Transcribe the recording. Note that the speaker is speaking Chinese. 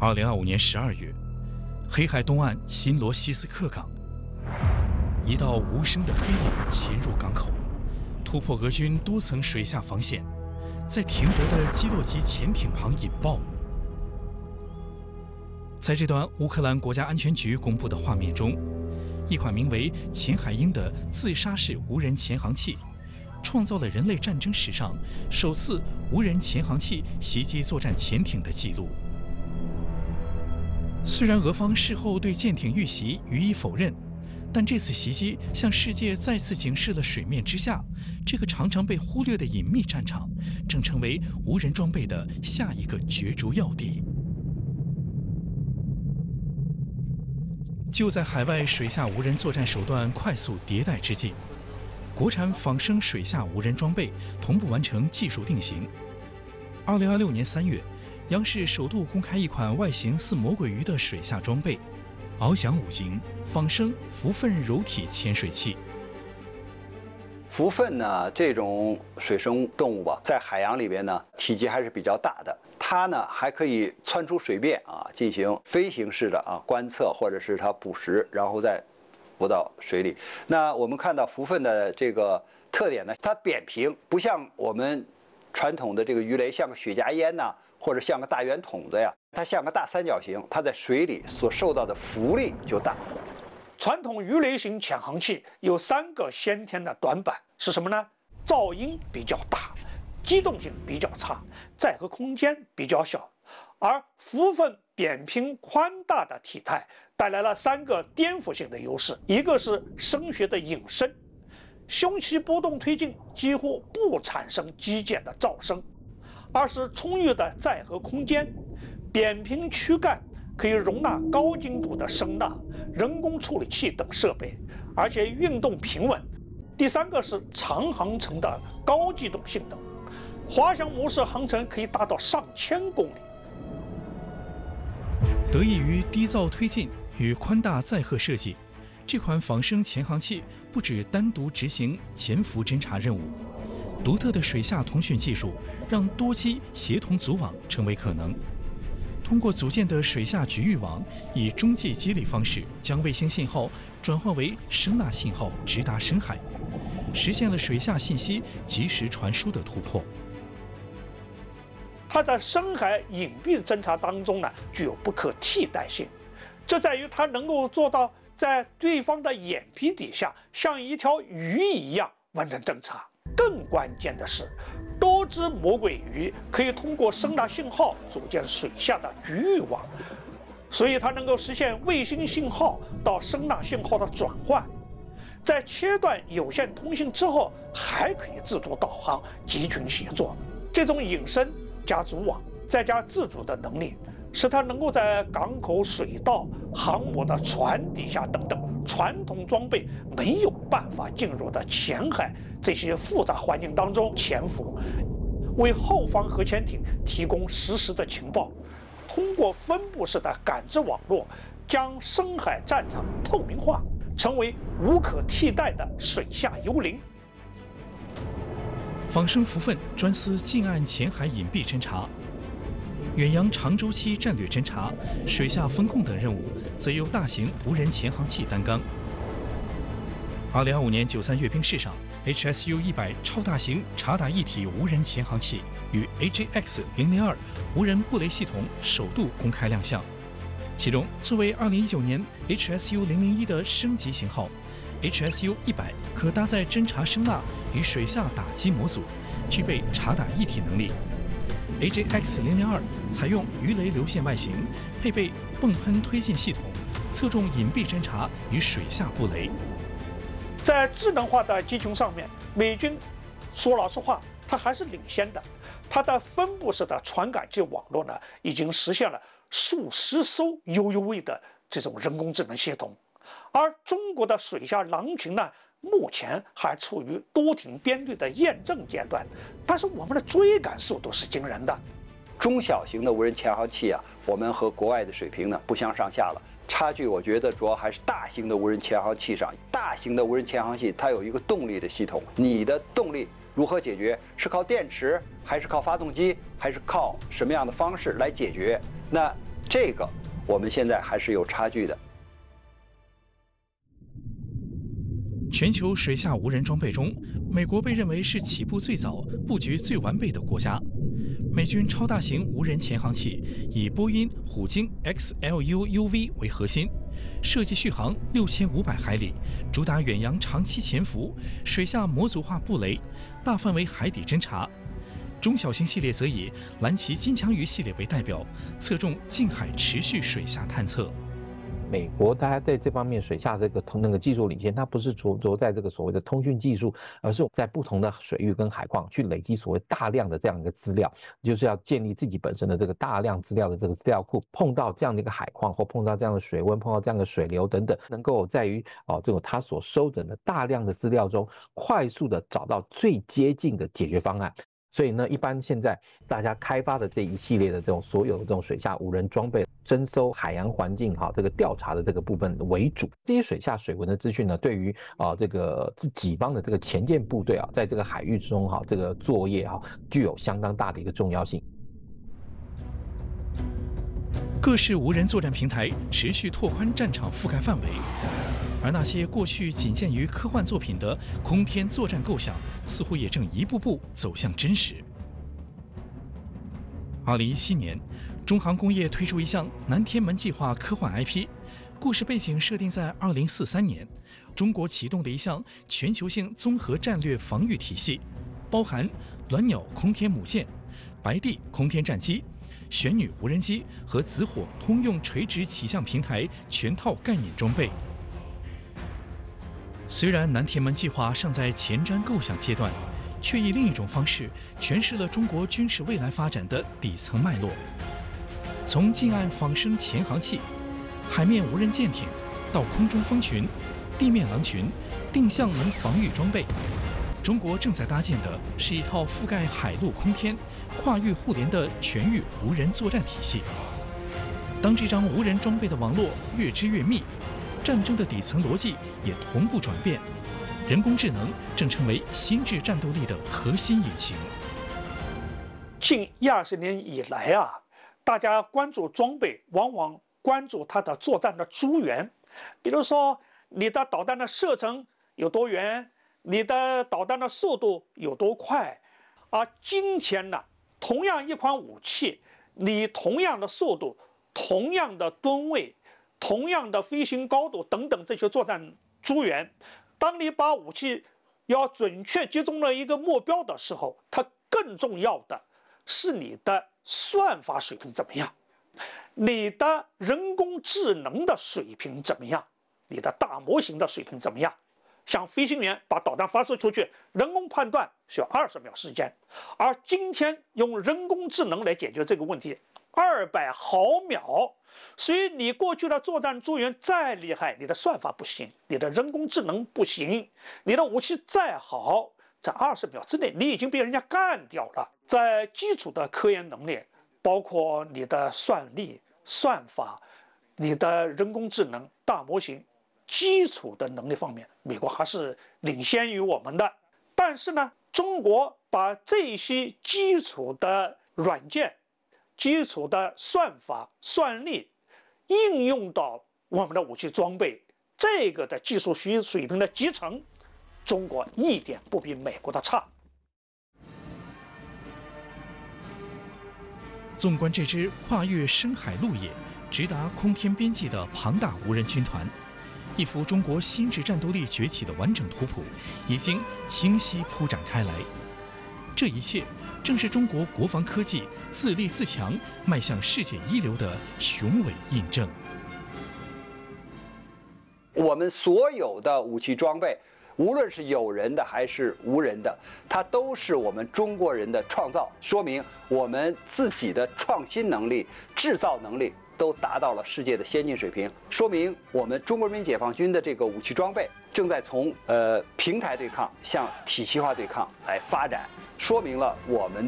2025年12月，黑海东岸新罗西斯克港，一道无声的黑影潜入港口，突破俄军多层水下防线，在停泊的基洛级潜艇旁引爆。在这段乌克兰国家安全局公布的画面中，一款名为“潜海鹰”的自杀式无人潜航器，创造了人类战争史上首次无人潜航器袭击作战潜艇的记录。虽然俄方事后对舰艇遇袭予以否认，但这次袭击向世界再次警示了水面之下这个常常被忽略的隐秘战场，正成为无人装备的下一个角逐要地。就在海外水下无人作战手段快速迭代之际，国产仿生水下无人装备同步完成技术定型。2026年3月，央视首度公开一款外形似魔鬼鱼的水下装备——翱翔5型仿生浮粪柔体潜水器。 浮粪呢，这种水生动物吧，在海洋里边呢，体积还是比较大的。它呢还可以窜出水面啊，进行飞行式的观测，或者是它捕食，然后再浮到水里。那我们看到浮粪的这个特点呢，它扁平，不像我们传统的这个鱼雷像个雪茄烟呐，或者像个大圆筒子呀，它像个大三角形，它在水里所受到的浮力就大。 传统鱼雷型潜航器有3个先天的短板是什么呢？噪音比较大，机动性比较差，载荷空间比较小。而浮粪扁平宽大的体态带来了3个颠覆性的优势：一个是声学的隐身，胸鳍波动推进几乎不产生机械的噪声；二是充裕的载荷空间，扁平躯干可以容纳高精度的声呐、人工处理器等设备，而且运动平稳。第3个是长航程的高机动性能，滑翔模式航程可以达到上千公里。 得益于低噪推进与宽大载荷设计，这款仿生潜航器不只单独执行潜伏侦察任务，独特的水下通讯技术让多机协同组网成为可能。通过组建的水下局域网，以中继接力方式将卫星信号转化为声呐信号，直达深海，实现了水下信息及时传输的突破。 它在深海隐蔽侦察当中呢，具有不可替代性，这在于它能够做到在对方的眼皮底下像一条鱼一样完成侦察。更关键的是，多只魔鬼鱼可以通过声呐信号组建水下的局域网，所以它能够实现卫星信号到声呐信号的转换，在切断有线通信之后，还可以自主导航、集群协作。这种隐身加组网再加自主的能力，使它能够在港口、水道、航母的船底下等等传统装备没有办法进入的浅海这些复杂环境当中潜伏，为后方核潜艇提供实时的情报。通过分布式的感知网络，将深海战场透明化，成为无可替代的水下幽灵。 仿生浮粪专司近岸浅海隐蔽侦察，远洋长周期战略侦察、水下风控等任务则由大型无人潜航器担纲。2025年93阅兵式上 ，HSU-100超大型察打一体无人潜航器与 AJX-002无人布雷系统首度公开亮相。其中，作为2019年 HSU-001的升级型号，HSU-100可搭载侦察声呐与水下打击模组，具备察打一体能力。AJX-002采用鱼雷流线外形，配备泵喷推进系统，侧重隐蔽侦察与水下布雷。 在智能化的机群上面，美军说老实话，它还是领先的。它的分布式的传感器网络呢，已经实现了数十艘 UUV 的这种人工智能系统。而中国的水下狼群呢，目前还处于多艇编队的验证阶段，但是我们的追赶速度是惊人的。 中小型的无人潜航器我们和国外的水平呢不相上下了，差距我觉得主要还是大型的无人潜航器上。大型的无人潜航器它有一个动力的系统，你的动力如何解决？是靠电池，还是靠发动机，还是靠什么样的方式来解决？那这个我们现在还是有差距的。 全球水下无人装备中，美国被认为是起步最早、布局最完备的国家。美军超大型无人潜航器以波音虎鲸 XLU-UV 为核心，设计续航6500海里，主打远洋长期潜伏、水下模组化布雷、大范围海底侦察。中小型系列则以蓝旗金枪鱼系列为代表，侧重近海持续水下探测。 美国大家在这方面水下这个技术领先，它不是着在这个所谓的通讯技术，而是在不同的水域跟海况去累积所谓大量的这样一个资料，就是要建立自己本身的这个大量资料的这个资料库。碰到这样的一个海况，或碰到这样的水温，碰到这样的水流等等，能够在于这种它所收整的大量的资料中，快速的找到最接近的解决方案。所以呢，一般现在大家开发的这一系列的这种所有的这种水下无人装备，征收海洋环境这个调查的这个部分为主。这些水下水文的资讯呢，对于这个己方的这个前舰部队在这个海域中这个作业具有相当大的一个重要性。 各式无人作战平台持续拓宽战场覆盖范围，而那些过去仅见于科幻作品的空天作战构想，似乎也正一步步走向真实。2017年，中航工业推出一项南天门计划科幻 IP， 故事背景设定在2043年，中国启动的一项全球性综合战略防御体系，包含鸾鸟空天母舰、白帝空天战机、玄女无人机和紫火通用垂直起降平台全套概念装备。虽然南天门计划尚在前瞻构想阶段，却以另一种方式诠释了中国军事未来发展的底层脉络。从近岸仿生潜航器、海面无人舰艇，到空中蜂群、地面狼群、定向能防御装备，中国正在搭建的是一套覆盖海陆空天、跨域互联的全域无人作战体系。当这张无人装备的网络越织越密，战争的底层逻辑也同步转变，人工智能正成为心智战斗力的核心引擎。 近10-20年以来大家关注装备，往往关注它的作战的诸元，比如说你的导弹的射程有多远，你的导弹的速度有多快。而今天呢，同样一款武器，你同样的速度、同样的吨位、同样的飞行高度等等这些作战诸元，当你把武器要准确击中了一个目标的时候，它更重要的是你的算法水平怎么样，你的人工智能的水平怎么样，你的大模型的水平怎么样。像飞行员把导弹发射出去，人工判断需要20秒时间，而今天用人工智能来解决这个问题，200毫秒。所以你过去的作战诸元再厉害，你的算法不行，你的人工智能不行，你的武器再好，在20秒之内你已经被人家干掉了。在基础的科研能力，包括你的算力、算法、你的人工智能、大模型基础的能力方面，美国还是领先于我们的。但是呢，中国把这些基础的软件、基础的算法、算力应用到我们的武器装备，这个的技术水平的集成，中国一点不比美国的差。 纵观这支跨越深海陆野、直达空天边际的庞大无人军团，一幅中国心智战斗力崛起的完整图谱已经清晰铺展开来。这一切正是中国国防科技自立自强、迈向世界一流的雄伟印证。 我们所有的武器装备，无论是有人的还是无人的，它都是我们中国人的创造，说明我们自己的创新能力、制造能力都达到了世界的先进水平，说明我们中国人民解放军的这个武器装备正在从平台对抗向体系化对抗来发展，说明了我们